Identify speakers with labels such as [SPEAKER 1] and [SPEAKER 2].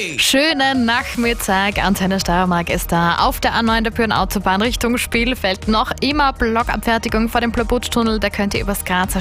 [SPEAKER 1] Schönen Nachmittag, Antenne Steiermark ist da. Auf der A9 der Pyrn Autobahn Richtung Spielfeld noch immer Blockabfertigung vor dem Plabutsch-Tunnel. Da könnt ihr übers Grazer